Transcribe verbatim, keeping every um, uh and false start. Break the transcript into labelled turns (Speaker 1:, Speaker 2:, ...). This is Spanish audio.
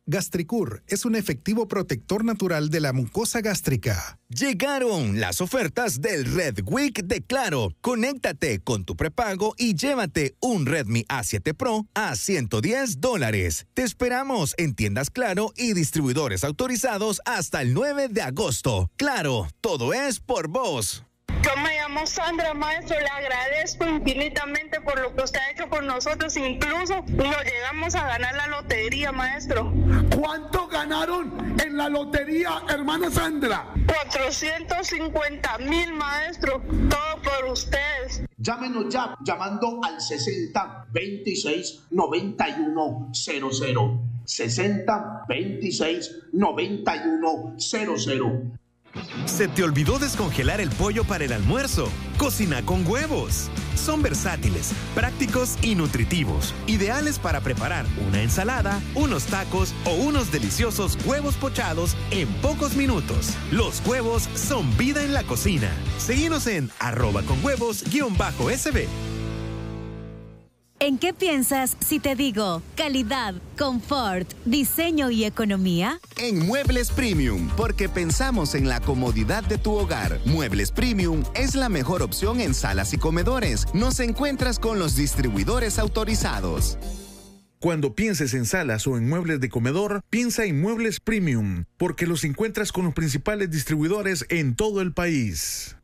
Speaker 1: Gastricur es un efectivo protector natural de la mucosa gástrica.
Speaker 2: Llegaron las ofertas del Red Week de Claro. Conéctate con tu prepago y llévate un Redmi A siete Pro a ciento diez dólares. Te esperamos en tiendas Claro y distribuidores autorizados hasta el nueve de agosto. Claro, todo es por vos.
Speaker 3: Yo me llamo Sandra, maestro, le agradezco infinitamente por lo que usted ha hecho por nosotros, incluso nos llegamos a ganar la lotería, maestro.
Speaker 4: ¿Cuánto ganaron en la lotería, hermana Sandra?
Speaker 3: cuatrocientos cincuenta mil, maestro, todo por ustedes.
Speaker 5: Llámenos ya, llamando al sesenta veintiséis noventa y uno cero cero. sesenta veintiséis noventa y uno cero cero.
Speaker 6: ¿Se te olvidó descongelar el pollo para el almuerzo? Cocina con huevos. Son versátiles, prácticos y nutritivos. Ideales para preparar una ensalada, unos tacos o unos deliciosos huevos pochados en pocos minutos. Los huevos son vida en la cocina. Seguinos en arroba con huevos guión bajo S B.
Speaker 7: ¿En qué piensas si te digo calidad, confort, diseño y economía?
Speaker 8: En Muebles Premium, porque pensamos en la comodidad de tu hogar. Muebles Premium es la mejor opción en salas y comedores. Nos encuentras con los distribuidores autorizados.
Speaker 9: Cuando pienses en salas o en muebles de comedor, piensa en Muebles Premium, porque los encuentras con los principales distribuidores en todo el país.